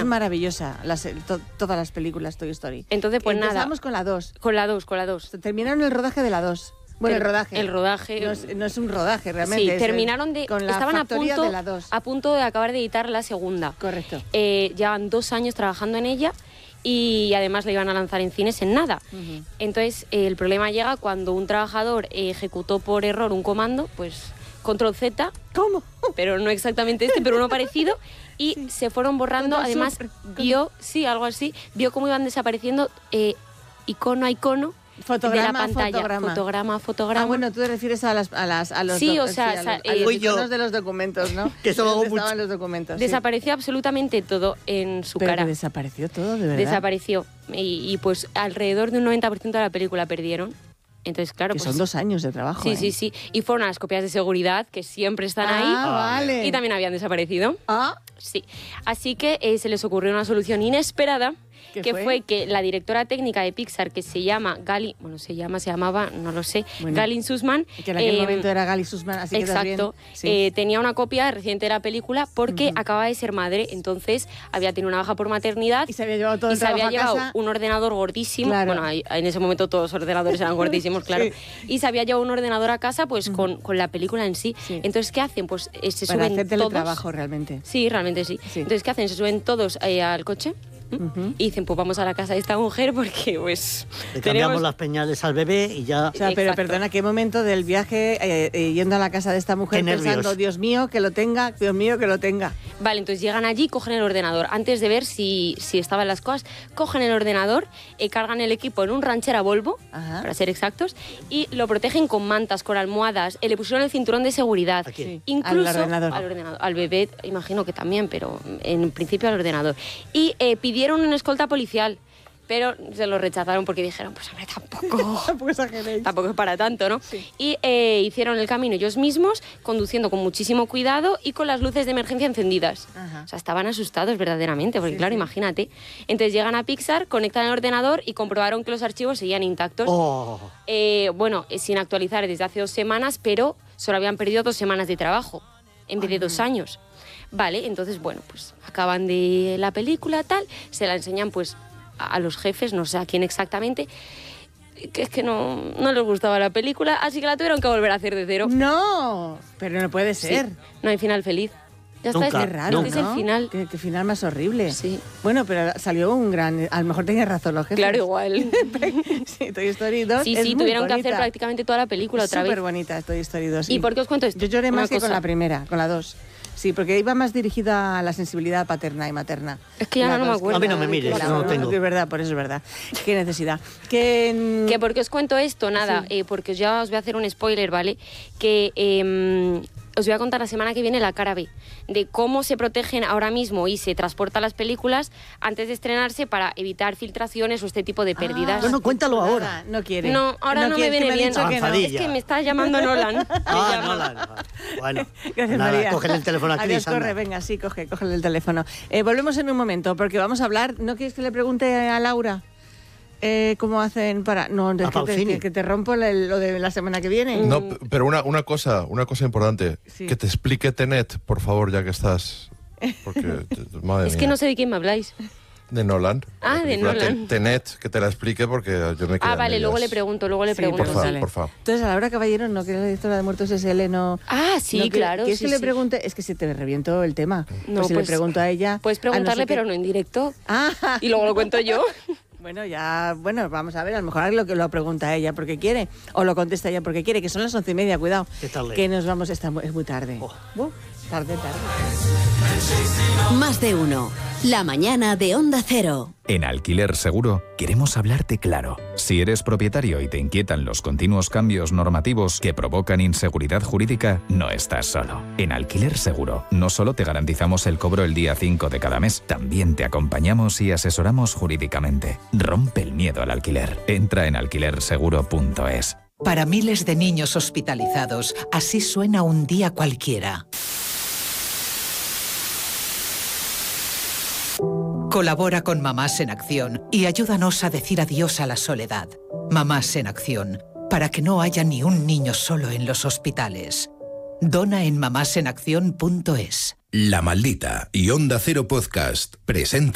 maravillosa, todas las películas Toy Story. Entonces, pues nada. Empezamos con la 2. Con la 2. Terminaron el rodaje de la 2. Bueno, el rodaje. No es un rodaje, realmente. Sí, terminaron estaban a punto de acabar de editar la segunda. Correcto. Llevan 2 años trabajando en ella y además la iban a lanzar en cines en nada. Uh-huh. Entonces, el problema llega cuando un trabajador ejecutó por error un comando, pues Control Z. ¿Cómo? Pero no exactamente pero uno parecido. Y se fueron borrando. Además, vio cómo iban desapareciendo icono a icono. Fotograma, de la pantalla. Fotograma. Ah, bueno, tú te refieres a los sí, o sea, a los iconos de los documentos, ¿no? Que eso hago mucho. Los documentos, desapareció absolutamente todo en su Pero cara. Que desapareció todo, de verdad. Desapareció. Y pues alrededor de un 90% de la película perdieron. Entonces, claro, que pues, son 2 años de trabajo. Sí. Y fueron a las copias de seguridad, que siempre están ahí. Vale. Y también habían desaparecido. Sí. Así que se les ocurrió una solución inesperada, que fue que la directora técnica de Pixar, que se llamaba, no lo sé, Galen Sussman. Que en aquel momento era Galen Sussman, así que exacto. Sí. Tenía una copia reciente de la película porque acababa de ser madre, entonces había tenido una baja por maternidad. Y se había llevado todo el trabajo a casa. Y se había llevado un ordenador gordísimo. Claro. Bueno, en ese momento todos los ordenadores eran gordísimos, claro. Sí. Y se había llevado un ordenador a casa pues con la película en sí. Entonces, ¿qué hacen? Pues se para suben hacer todos. Teletrabajo, realmente. Sí, realmente sí. Entonces, ¿qué hacen? Se suben todos al coche. Y dicen, pues vamos a la casa de esta mujer porque pues le cambiamos las peñales al bebé y ya. O sea, pero perdona, ¿qué momento del viaje yendo a la casa de esta mujer pensando, Dios mío, que lo tenga, Dios mío, que lo tenga? Vale, entonces llegan allí, cogen el ordenador. Antes de ver si estaban las cosas, cogen el ordenador, cargan el equipo en un ranchera Volvo, para ser exactos, y lo protegen con mantas, con almohadas, le pusieron el cinturón de seguridad. Incluso al ordenador. Al bebé, imagino que también, pero en principio al ordenador. Y pidieron una escolta policial, pero se lo rechazaron porque dijeron, pues hombre, tampoco exageréis. Tampoco es para tanto, ¿no? Sí. Y hicieron el camino ellos mismos, conduciendo con muchísimo cuidado y con las luces de emergencia encendidas. O sea, estaban asustados verdaderamente, porque claro, imagínate. Entonces llegan a Pixar, conectan el ordenador y comprobaron que los archivos seguían intactos. Sin actualizar desde hace 2 semanas, pero solo habían perdido 2 semanas de trabajo, en vez de 2 años. Vale, entonces, bueno, pues acaban de la película, tal, se la enseñan pues a los jefes, no sé a quién exactamente, que es que no les gustaba la película, así que la tuvieron que volver a hacer de cero. No, pero no puede ser. Sí, no hay final feliz. Ya nunca, está, es raro, es el final. ¿Qué final más horrible? Sí. Bueno, pero salió un gran... A lo mejor tenía razón los jefes. Claro, igual. Sí, Toy Story 2 Sí, es muy tuvieron bonita. que hacer prácticamente toda la película otra vez. Súper bonita Toy Story 2. ¿Y por qué os cuento esto? Yo lloré más que con la primera, con la 2. Sí, porque iba más dirigida a la sensibilidad paterna y materna. Es que ya no me acuerdo. A mí no me mires, claro, no lo tengo. Es verdad, por eso es verdad. Qué necesidad. Que ¿por qué os cuento esto? Nada, porque ya os voy a hacer un spoiler, ¿vale? Que os voy a contar la semana que viene la cara B, de cómo se protegen ahora mismo y se transportan las películas antes de estrenarse para evitar filtraciones o este tipo de pérdidas. No, cuéntalo ahora. No quiere. No, ahora no me viene bien. Es que me está llamando Nolan. Nolan. Bueno, gracias, nada, María. cógele el teléfono a Cris. Adiós, corre, venga, sí, cógele el teléfono. Volvemos en un momento, porque vamos a hablar... ¿No quieres que le pregunte a Laura cómo hacen para...? No, que te rompo lo de la semana que viene. No, pero una cosa importante. Sí. Que te explique Tenet, por favor, ya que estás... Porque, madre Es mía. que no sé de quién me habláis. De Nolan. Ah, de Nolan. Tenet, que te la explique porque yo me quedo en Vale, ellas. luego le pregunto. Por favor. Entonces, a Laura Caballero, no, que es la directora de Muertos S.L., no... Ah, sí, no, claro. ¿Quieres que sí, le sí. pregunte? Es que se te reviento el tema. No, pues si le pregunto a ella... Puedes preguntarle, no sé pero no en directo. Ah. Y luego lo cuento yo. Bueno, vamos a ver, a lo mejor lo que lo pregunta ella porque quiere, o lo contesta ella porque quiere, que son las 11:30, cuidado. ¿Qué tal? Que nos vamos, es muy tarde. Tarde. Más de uno. La mañana de Onda Cero. En Alquiler Seguro queremos hablarte claro. Si eres propietario y te inquietan los continuos cambios normativos que provocan inseguridad jurídica, no estás solo. En Alquiler Seguro no solo te garantizamos el cobro el día 5 de cada mes, también te acompañamos y asesoramos jurídicamente. Rompe el miedo al alquiler. Entra en alquilerseguro.es. Para miles de niños hospitalizados, así suena un día cualquiera. Colabora con Mamás en Acción y ayúdanos a decir adiós a la soledad. Mamás en Acción, para que no haya ni un niño solo en los hospitales. Dona en mamásenacción.es. La Maldita y Onda Cero Podcast presenta